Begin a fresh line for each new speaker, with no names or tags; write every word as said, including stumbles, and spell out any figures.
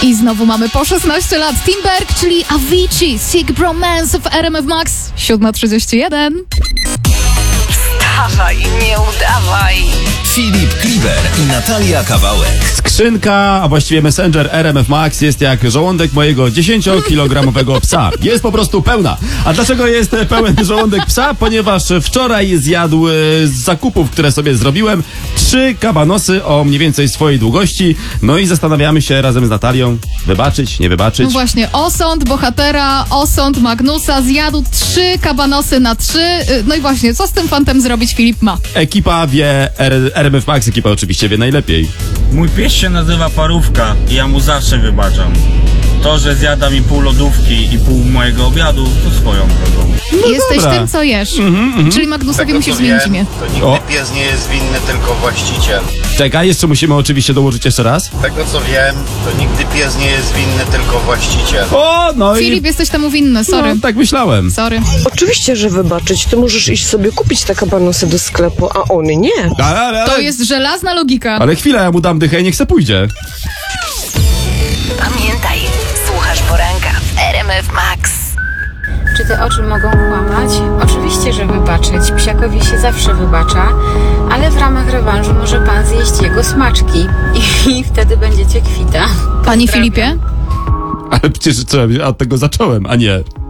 I znowu mamy po szesnaście lat Timberg, czyli Avicii, Sick Bromance w R M F Max. siódma trzydzieści jeden.
Wstawaj, nie udawaj.
Filip Kliber i Natalia Kawałek.
Skrzynka, a właściwie Messenger R M F Max jest jak żołądek mojego dziesięciokilogramowego psa. Jest po prostu pełna. A dlaczego jest pełen żołądek psa? Ponieważ wczoraj zjadł z zakupów, które sobie zrobiłem, trzy kabanosy o mniej więcej swojej długości. No i zastanawiamy się razem z Natalią, wybaczyć, nie wybaczyć.
No właśnie, osąd bohatera, osąd Magnusa zjadł trzy kabanosy na trzy. No i właśnie, co z tym fantem zrobić Filip ma?
Ekipa wie, R M F Max ekipa oczywiście wie najlepiej.
Mój pies się nazywa Parówka i ja mu zawsze wybaczam. To, że zjada mi pół lodówki i pół mojego obiadu, to swoją drogą.
No
Jesteś
dobra.
tym, co jesz.
Mhm, mhm.
Czyli Magnusowi
Tego,
musisz
co
zmienić
wiem,
imię.
To nigdy
O.
pies nie jest winny, tylko właściciel.
Czekaj, jeszcze musimy oczywiście dołożyć jeszcze raz.
Tego co wiem, to nigdy pies nie jest winny, tylko właściciel.
O, no
Filip,
i...
jesteś temu winny, sorry.
No, tak myślałem.
Sorry.
Oczywiście, że wybaczyć. Ty możesz iść sobie kupić te kabanosy do sklepu, a on nie.
Ale, ale, ale,
To jest żelazna logika.
ale chwila, ja mu dam dychę i niech se pójdzie.
Pamiętaj, słuchasz poranka w R M F Max.
Czy te oczy mogą kłamać? Oczywiście, że wybaczyć. Psiakowi się zawsze wybacza, ale w ramach rewanżu może pan zjeść jego smaczki i, i wtedy będziecie kwita.
Panie
Pozdrawiam.
Filipie?
Ale przecież co, ja od tego zacząłem, a nie.